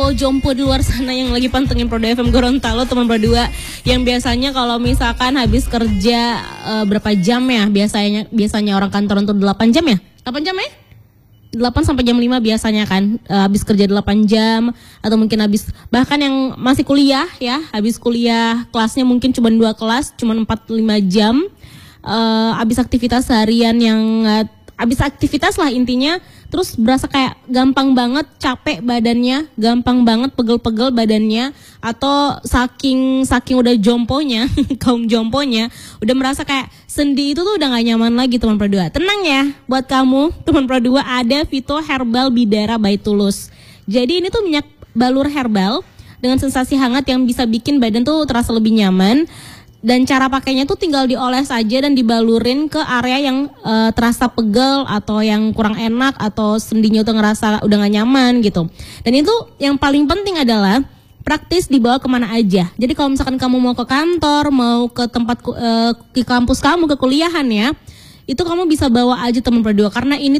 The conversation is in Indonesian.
jompo di luar sana yang lagi pantengin Prodo FM Gorontalo, teman berdua yang biasanya kalau misalkan habis kerja berapa jam ya, biasanya orang kantoran tuh 8 jam ya? 8 jam ya? 8 sampai jam 5 biasanya kan, habis kerja 8 jam atau mungkin habis, bahkan yang masih kuliah ya, habis kuliah kelasnya mungkin cuma 2 kelas, cuma 4-5 jam, habis aktivitas harian yang habis aktivitas lah intinya, terus berasa kayak gampang banget capek badannya, gampang banget pegel-pegel badannya, atau saking udah jomponya, kaum jomponya, udah merasa kayak sendi itu tuh udah gak nyaman lagi teman Pro 2. Tenang ya, buat kamu teman Pro 2 ada Vito Herbal Bidara by Tulus. Jadi ini tuh minyak balur herbal dengan sensasi hangat yang bisa bikin badan tuh terasa lebih nyaman. Dan cara pakainya tuh tinggal dioles aja dan dibalurin ke area yang terasa pegel atau yang kurang enak atau sendinya tuh ngerasa udah gak nyaman gitu. Dan itu yang paling penting adalah praktis dibawa kemana aja. Jadi kalau misalkan kamu mau ke kantor, mau ke tempat ke kampus kamu, ke kuliahan ya, itu kamu bisa bawa aja teman Pro 2 karena ini